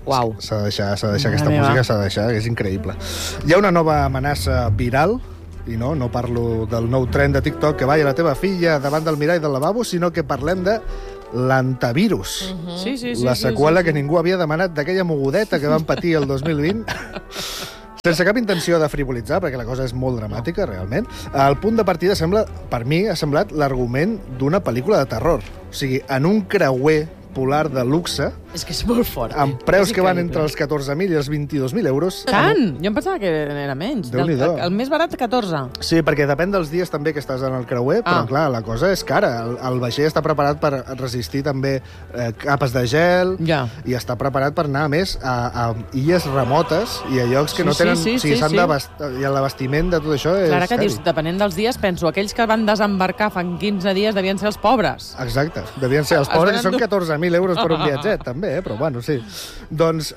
Uau. S'ha de deixar aquesta música, s'ha de deixar, és increïble. Hi ha una nova amenaça viral, i no parlo del nou trend de TikTok que balla la teva filla davant del mirall del lavabo, sinó que parlem de l'antivirus. La seqüela que ningú havia demanat d'aquella mogudeta que van patir el 2020. Sense cap intenció de frivolitzar, perquè la cosa és molt dramàtica, realment, el punt de partida per mi ha semblat l'argument d'una pel·lícula de terror. O sigui, en un creuer polar de luxe, és que és molt fort. amb preus que van entre els 14.000 i els 22.000 euros. Tant? Jo em pensava que era menys. El més barat, 14. Sí, perquè depèn dels dies també que estàs en el creuer, però clar, la cosa és cara. El vaixell està preparat per resistir també capes de gel i està preparat per anar, a més, a illes remotes i a llocs que no tenen... O sigui, i l'abastiment de tot això és... Clar, que dius, depenent dels dies, penso, aquells que van desembarcar fa 15 dies devien ser els pobres. Exacte, devien ser els pobres, i són 14.000 euros per un viatget, també, però bueno, sí. Doncs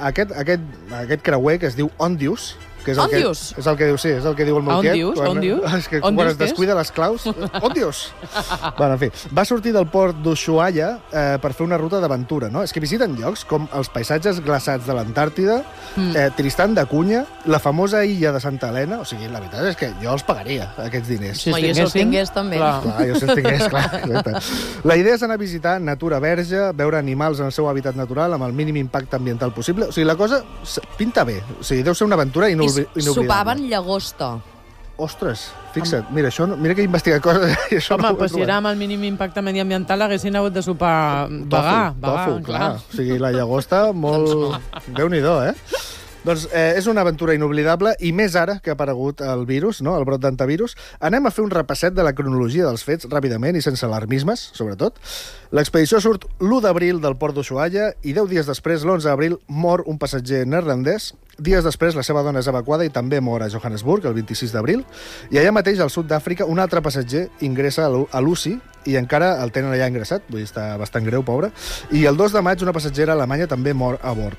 aquest creuer que es diu Ondius, que és el que diu, sí, és el que diu el meu tiet. Ondius? És que quan es descuida les claus... Ondius! Bueno, en fi, va sortir del port d'Ushuaia per fer una ruta d'aventura, no? És que visiten llocs com els paisatges glaçats de l'Antàrtida, Tristan da Cunha, la famosa illa de Santa Helena. O sigui, la veritat és que jo els pagaria, aquests diners. Jo si els tingués, també. Clar, jo si els tingués, clar. Exacte. La idea és anar a visitar natura verge, veure animals en el seu hàbitat natural amb el mínim impacte ambiental possible. O sigui, la cosa pinta bé. O sigui, deu ser una aventura inoblidable. I sopaven llagosta. Ostres, fixa't, mira que he investigat coses i això home, no ho he però si trobat. era amb el mínim impacte mediambiental haguessin hagut de sopar Tofu, clar. O sigui, la llagosta, molt... Déu-n'hi-do, Doncs és una aventura inoblidable, i més ara que ha aparegut el virus, no? El brot d'antivirus. Anem a fer un repasset de la cronologia dels fets ràpidament i sense alarmismes, sobretot. L'expedició surt l'1 d'abril del port d'Ushuaia i 10 dies després, l'11 d'abril, mor un passatger neerlandès. Dies després, la seva dona és evacuada i també mor a Johannesburg, el 26 d'abril. I allà mateix, al sud d'Àfrica, un altre passatger ingressa a l'UCI i encara el tenen allà ingressat, vull dir, està bastant greu, pobre. I el 2 de maig, una passatgera alemanya també mor a bord.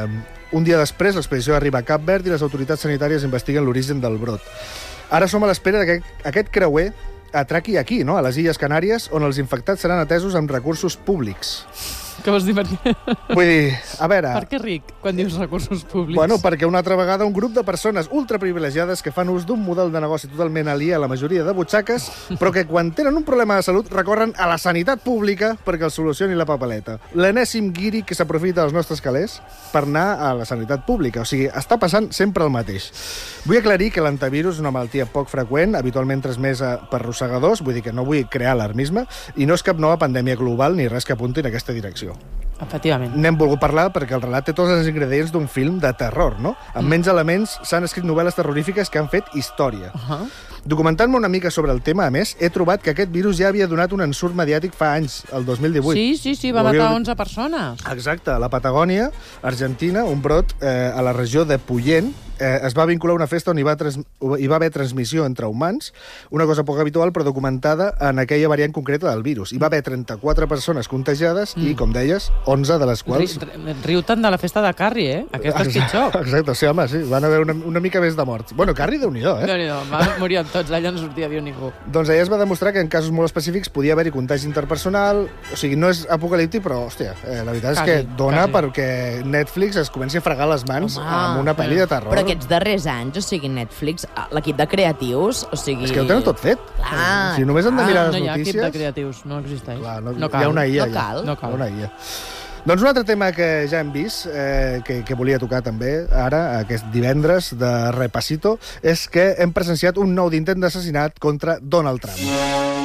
Un dia després, l'expedició arriba a Cap Verd i les autoritats sanitàries investiguen l'origen del brot. Ara som a l'espera que aquest creuer atraqui aquí, no? A les Illes Canàries, on els infectats seran atesos amb recursos públics. Què vols dir per què? Vull dir, a veure... Per què ric, quan dius recursos públics? Bueno, perquè una altra vegada un grup de persones ultraprivilegiades que fan ús d'un model de negoci totalment aliè a la majoria de butxaques, però que quan tenen un problema de salut recorren a la sanitat pública perquè els solucioni la papeleta. L'enèsim guiri que s'aprofita dels nostres calés per anar a la sanitat pública. O sigui, està passant sempre el mateix. Vull aclarir que l'antivirus és una malaltia poc freqüent, habitualment transmesa per rosegadors, vull dir que no vull crear alarmisme, i no és cap nova pandèmia global ni res que apunti en aquesta direcció. Efectivament. N'hem volgut parlar perquè el relat té tots els ingredients d'un film de terror, no? Amb menys elements s'han escrit novel·les terrorífiques que han fet història. Documentant-me una mica sobre el tema, a més, he trobat que aquest virus ja havia donat un ensurt mediàtic fa anys, el 2018. Sí, va matar 11 persones. Exacte, a la Patagònia, Argentina, un brot a la regió de Puyén, es va vincular a una festa on hi va haver transmissió entre humans, una cosa poc habitual però documentada en aquella variant concreta del virus. Hi va haver 34 persones contagiades i, com deies, 11 de les quals... Riu-te'n de la festa de Carrie, Aquesta és pitjor. Exacte, sí, home, sí. Van haver una mica més de morts. Bueno, Carrie, Déu-n'hi-do, Déu-n'hi-do, morien tots, allà no sortia viu ningú. Doncs allà es va demostrar que en casos molt específics podia haver-hi contagi interpersonal, o sigui, no és apocalíptic, però, hòstia, la veritat és que dona perquè Netflix es comenci a fregar les mans amb una pel·li de terror. Però aquests darrers anys, o sigui, Netflix, l'equip de creatius, o sigui... És que ho tenen tot fet. Si només han de mirar les notícies... No hi ha equip de creatius, no existeix. No cal. Hi ha una IA. No cal. Una IA. Doncs un altre tema que ja hem vist, que volia tocar també ara, aquest divendres, de Repasito, és que hem presenciat un nou intent d'assassinat contra Donald Trump.